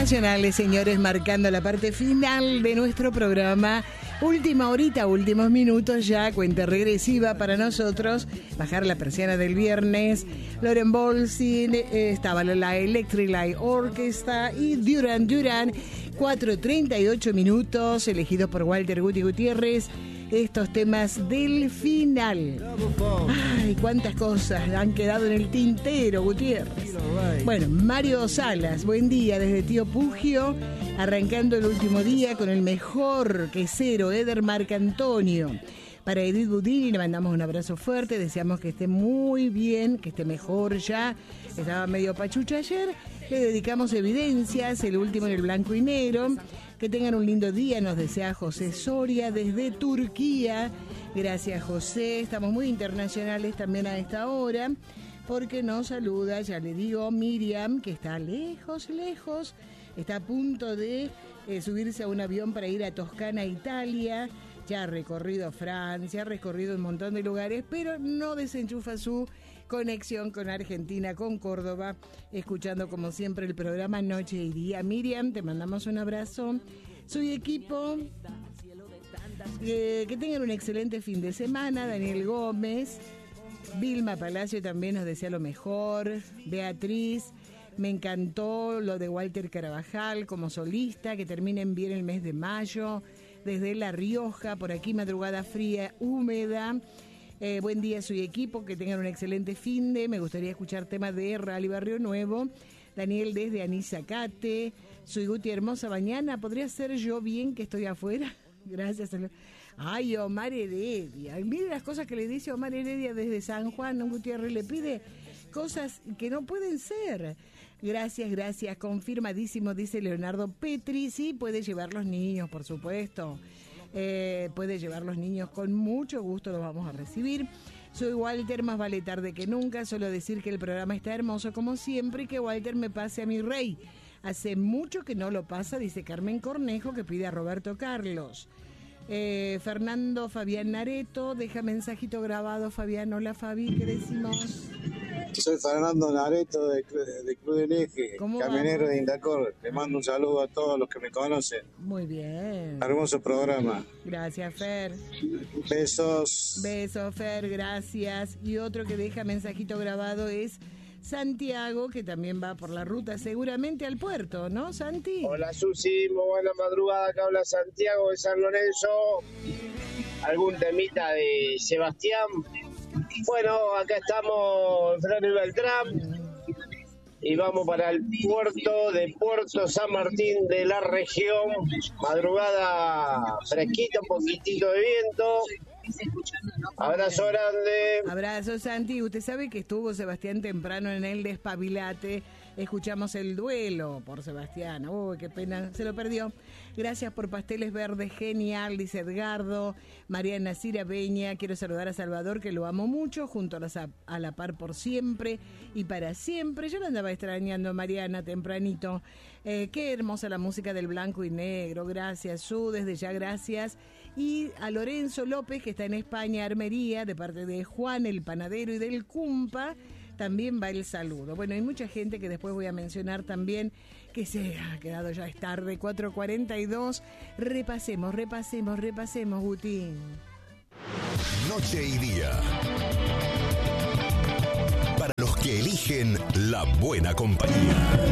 internacionales, señores, marcando la parte final de nuestro programa. Última horita, últimos minutos ya, cuenta regresiva para nosotros. Bajar la persiana del viernes. Loren Bolsin, estaba la Electric Light Orchestra y Duran Duran. 4:38 minutos, elegidos por Walter Guti Gutiérrez. Estos temas del final. Ay, cuántas cosas han quedado en el tintero, Gutiérrez. Bueno, Mario Salas, buen día desde Tío Pugio, arrancando el último día con el mejor quesero, Eder Marcantonio. Para Edith Budini le mandamos un abrazo fuerte, deseamos que esté muy bien, que esté mejor ya. Estaba medio pachucha ayer. Le dedicamos evidencias, el último en el blanco y negro. Que tengan un lindo día, nos desea José Soria desde Turquía. Gracias, José. Estamos muy internacionales también a esta hora, porque nos saluda, ya le digo, Miriam, que está lejos, está a punto de subirse a un avión para ir a Toscana, Italia. Ya ha recorrido Francia, ha recorrido un montón de lugares, pero no desenchufa su conexión con Argentina, con Córdoba, escuchando como siempre el programa Noche y Día. Miriam, te mandamos un abrazo. Su equipo, que tengan un excelente fin de semana. Daniel Gómez, Vilma Palacio también nos desea lo mejor. Beatriz, me encantó lo de Walter Carabajal como solista, que terminen bien el mes de mayo. Desde La Rioja, por aquí madrugada fría, húmeda. Buen día a su equipo, que tengan un excelente fin de. Me gustaría escuchar temas de Rally Barrio Nuevo. Daniel desde Anisacate. Soy Guti hermosa mañana. ¿Podría ser yo bien que estoy afuera? Gracias. Ay, Omar Heredia. Mire las cosas que le dice Omar Heredia desde San Juan. Gutiérrez le pide cosas que no pueden ser. Gracias. Confirmadísimo, dice Leonardo Petri. Sí, puede llevar los niños, por supuesto. Puede llevar los niños con mucho gusto, los vamos a recibir. Soy Walter, más vale tarde que nunca. Solo decir que el programa está hermoso como siempre y que Walter me pase a mi rey. Hace mucho que no lo pasa, dice Carmen Cornejo, que pide a Roberto Carlos. Fernando Fabián Nareto deja mensajito grabado. Fabián, hola Fabi, ¿qué decimos? Soy Fernando Nareto de Cruz del Eje, camionero de Indacor. Le mando un saludo a todos los que me conocen. Muy bien. Hermoso programa. Gracias, Fer. Besos. Besos, Fer, gracias. Y otro que deja mensajito grabado es Santiago, que también va por la ruta seguramente al puerto, ¿no, Santi? Hola, Susi, muy buena madrugada, acá habla Santiago de San Lorenzo. ¿Algún temita de Sebastián? Bueno, acá estamos en Fran y Beltrán y vamos para el puerto de Puerto San Martín de la región. Madrugada fresquita, un poquitito de viento. Abrazo grande. Abrazo, Santi. Usted sabe que estuvo Sebastián temprano en el Despabilate. Escuchamos el duelo por Sebastián. Uy, qué pena, se lo perdió. Gracias por Pasteles Verdes, genial, dice Edgardo. Mariana Cira Peña, quiero saludar a Salvador, que lo amo mucho, junto a la par por siempre y para siempre. Yo lo andaba extrañando, Mariana, tempranito. Qué hermosa la música del blanco y negro. Gracias, Su, desde ya gracias. Y a Lorenzo López, que está en España, Armería, de parte de Juan, el panadero, y del Cumpa, también va el saludo. Bueno, hay mucha gente que después voy a mencionar también, que se ha quedado ya, es tarde, 4:42. Repasemos, Guti. Noche y día. Para los que eligen la buena compañía.